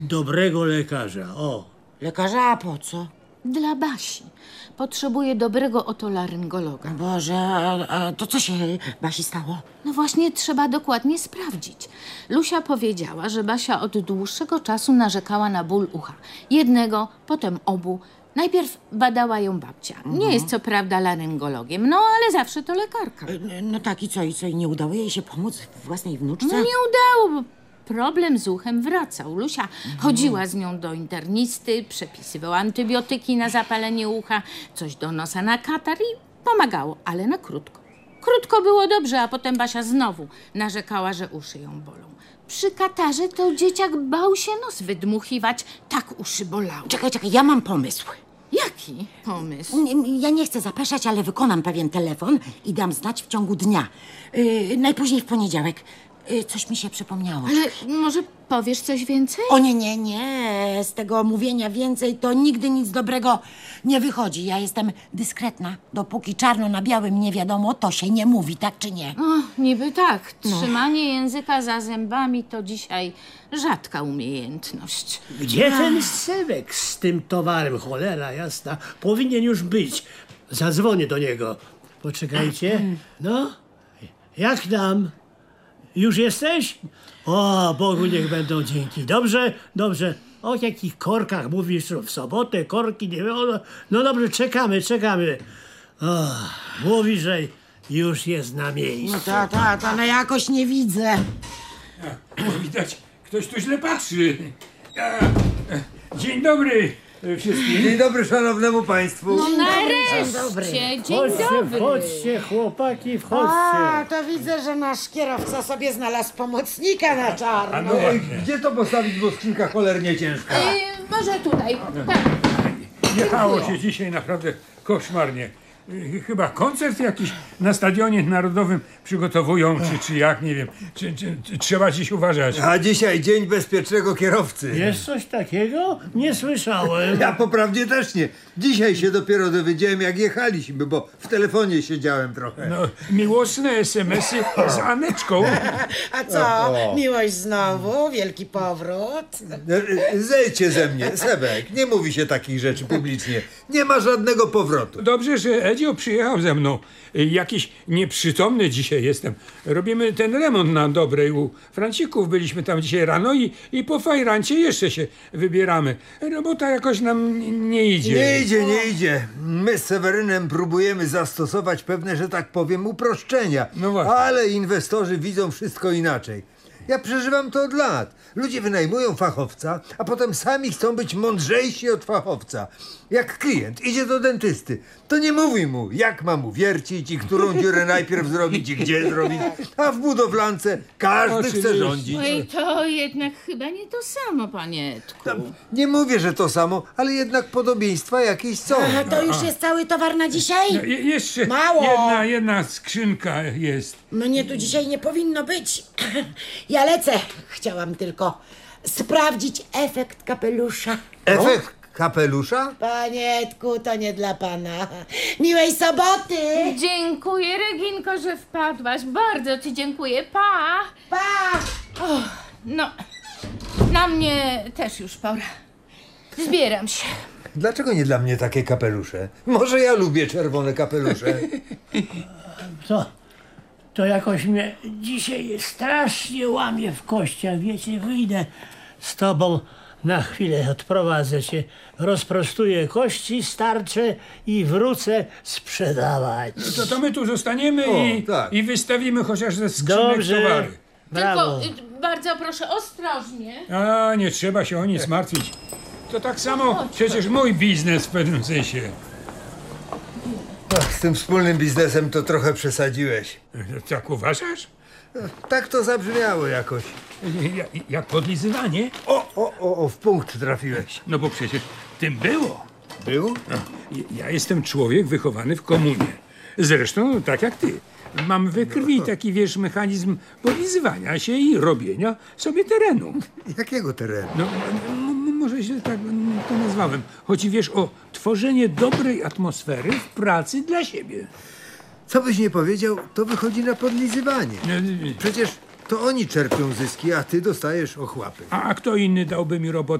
dobrego lekarza, o. Lekarza, a po co? Dla Basi. Potrzebuje dobrego otolaryngologa. Boże, a to co się Basi stało? No właśnie, trzeba dokładnie sprawdzić. Lusia powiedziała, że Basia od dłuższego czasu narzekała na ból ucha. Jednego, potem obu. Najpierw badała ją babcia. Nie jest co prawda laryngologiem, no ale zawsze to lekarka. No tak, i co? I nie udało jej się pomóc własnej wnuczce? No nie udało, bo problem z uchem wracał. Lusia chodziła z nią do internisty, przepisywała antybiotyki na zapalenie ucha, coś do nosa na katar i pomagało, ale na krótko. Krótko było dobrze, a potem Basia znowu narzekała, że uszy ją bolą. Przy katarze to dzieciak bał się nos wydmuchiwać, tak uszy bolały. Czekaj, ja mam pomysł. Jaki pomysł? Ja nie chcę zapeszać, ale wykonam pewien telefon i dam znać w ciągu dnia. Najpóźniej w poniedziałek. Coś mi się przypomniało. Ale może powiesz coś więcej? O nie. Z tego mówienia więcej to nigdy nic dobrego nie wychodzi. Ja jestem dyskretna. Dopóki czarno na białym nie wiadomo, to się nie mówi, tak czy nie? O, niby tak. Trzymanie języka za zębami to dzisiaj rzadka umiejętność. Gdzie ten Sebek z tym towarem? Cholera jasna. Powinien już być. Zadzwonię do niego. Poczekajcie. No, jak tam? Już jesteś? O, Bogu niech będą dzięki. Dobrze. O jakich korkach mówisz w sobotę? Korki, nie wiem. No dobrze, czekamy. O, mówi, że już jest na miejscu. No no jakoś nie widzę. Widać, ktoś tu źle patrzy. Dzień dobry wszystkim. Dzień dobry szanownemu państwu. No nareszcie, dzień dobry. Chodźcie, chłopaki, A, wchodźcie. to widzę, że nasz kierowca sobie znalazł pomocnika na czarno. A no, Gdzie to postawić, bo skrzynka cholernie ciężka? Może tutaj. Tak. jechało się dzisiaj naprawdę koszmarnie. Chyba koncert jakiś na Stadionie Narodowym przygotowują, czy jak, nie wiem. Czy trzeba dziś uważać? A dzisiaj dzień bezpiecznego kierowcy. Jest coś takiego? Nie słyszałem. Ja poprawdzie też nie. Dzisiaj się dopiero dowiedziałem, jak jechaliśmy, bo w telefonie siedziałem trochę. No, miłosne SMS-y z Aneczką. A co? Miłość znowu? Wielki powrót? Zejdźcie ze mnie, Sebek. Nie mówi się takich rzeczy publicznie. Nie ma żadnego powrotu. Dobrze, że Edzio przyjechał ze mną. Jakiś nieprzytomny dzisiaj jestem. Robimy ten remont na Dobrej u Francików. Byliśmy tam dzisiaj rano i po fajrancie jeszcze się wybieramy. Robota jakoś nam nie idzie. Nie idzie. My z Sewerynem próbujemy zastosować pewne, że tak powiem, uproszczenia. No właśnie. Ale inwestorzy widzą wszystko inaczej. Ja przeżywam to od lat. Ludzie wynajmują fachowca, a potem sami chcą być mądrzejsi od fachowca. Jak klient idzie do dentysty, to nie mówi mu, jak ma mu wiercić i którą dziurę najpierw zrobić i gdzie zrobić. A w budowlance każdy chce Oczywiście. rządzić. Oj, to jednak chyba nie to samo, panie Edku. Nie mówię, że to samo, ale jednak podobieństwa jakieś są. A to już jest cały towar na dzisiaj? No, jeszcze Mało. jedna skrzynka jest. Mnie tu dzisiaj nie powinno być. Ja lecę. Chciałam tylko sprawdzić efekt kapelusza. Efekt kapelusza? Panie Edku, to nie dla pana. Miłej soboty! Dziękuję, Reginko, że wpadłaś. Bardzo ci dziękuję. Pa! Pa! No, na mnie też już pora. Zbieram się. Dlaczego nie dla mnie takie kapelusze? Może ja lubię czerwone kapelusze. To jakoś mnie dzisiaj strasznie łamie w kościach. Wiecie, wyjdę z tobą na chwilę, odprowadzę cię, rozprostuję kości, starcze i wrócę sprzedawać. To my tu zostaniemy tak. i wystawimy chociaż ze skrzynek Dobrze. towary. Brawo. Tylko bardzo proszę ostrożnie. A, nie trzeba się o nic martwić. To tak samo przecież mój biznes w pewnym sensie. Z tym wspólnym biznesem to trochę przesadziłeś. Tak uważasz? Tak to zabrzmiało jakoś. Jak podlizywanie? W punkt trafiłeś. No bo przecież tym było. Był? Ja jestem człowiek wychowany w komunie. Zresztą tak jak ty. Mam we krwi taki, wiesz, mechanizm podlizywania się i robienia sobie terenu. Jakiego terenu? No, może źle tak to nazwałem. Chodzi, wiesz, o tworzenie dobrej atmosfery w pracy dla siebie. Co byś nie powiedział, to wychodzi na podlizywanie. Przecież To oni czerpią zyski, a ty dostajesz ochłapy. A kto inny dałby mi robotę?